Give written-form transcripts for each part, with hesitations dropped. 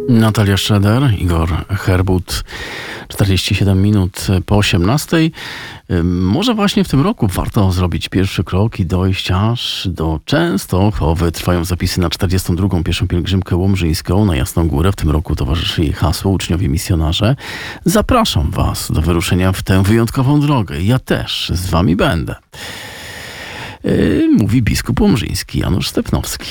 Natalia Szeder, Igor Herbut, 47 minut po 18. Może właśnie w tym roku warto zrobić pierwszy krok i dojść aż do Częstochowy. Trwają zapisy na 42. pierwszą pielgrzymkę łomżyńską na Jasną Górę. W tym roku towarzyszy jej hasło Uczniowie Misjonarze. Zapraszam Was do wyruszenia w tę wyjątkową drogę. Ja też z Wami będę. Mówi biskup łomżyński Janusz Stepnowski.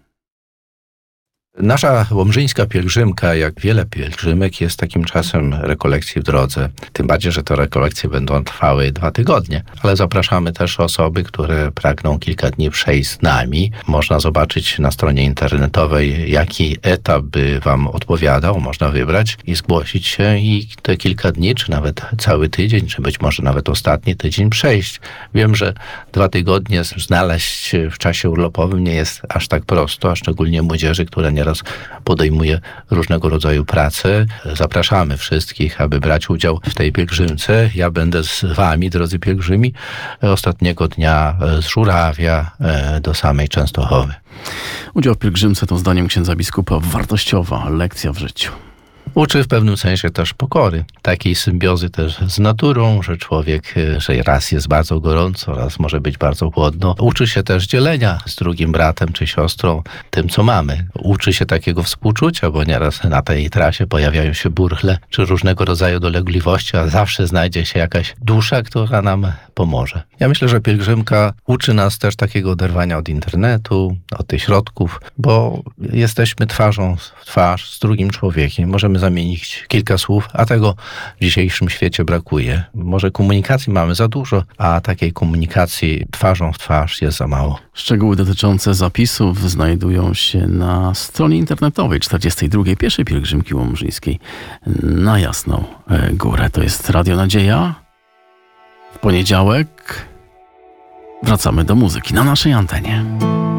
Nasza łomżyńska pielgrzymka, jak wiele pielgrzymek, jest takim czasem rekolekcji w drodze. Tym bardziej, że te rekolekcje będą trwały 2 tygodnie. Ale zapraszamy też osoby, które pragną kilka dni przejść z nami. Można zobaczyć na stronie internetowej, jaki etap by Wam odpowiadał. Można wybrać i zgłosić się i te kilka dni, czy nawet cały tydzień, czy być może nawet ostatni tydzień przejść. Wiem, że 2 tygodnie znaleźć w czasie urlopowym nie jest aż tak prosto, a szczególnie młodzieży, która nieraz podejmuje różnego rodzaju pracę. Zapraszamy wszystkich, aby brać udział w tej pielgrzymce. Ja będę z Wami, drodzy pielgrzymi, ostatniego dnia z Żurawia do samej Częstochowy. Udział w pielgrzymce to zdaniem księdza biskupa wartościowa lekcja w życiu. Uczy w pewnym sensie też pokory, takiej symbiozy też z naturą, że człowiek, że raz jest bardzo gorąco, raz może być bardzo chłodno. Uczy się też dzielenia z drugim bratem czy siostrą tym, co mamy. Uczy się takiego współczucia, bo nieraz na tej trasie pojawiają się burchle czy różnego rodzaju dolegliwości, a zawsze znajdzie się jakaś dusza, która nam pomoże. Ja myślę, że pielgrzymka uczy nas też takiego oderwania od internetu, od tych środków, bo jesteśmy twarzą w twarz z drugim człowiekiem. Możemy zamienić kilka słów, a tego w dzisiejszym świecie brakuje. Może komunikacji mamy za dużo, a takiej komunikacji twarzą w twarz jest za mało. Szczegóły dotyczące zapisów znajdują się na stronie internetowej 42. pierwszej pielgrzymki łomżyńskiej na Jasną Górę. To jest Radio Nadzieja. W poniedziałek wracamy do muzyki na naszej antenie.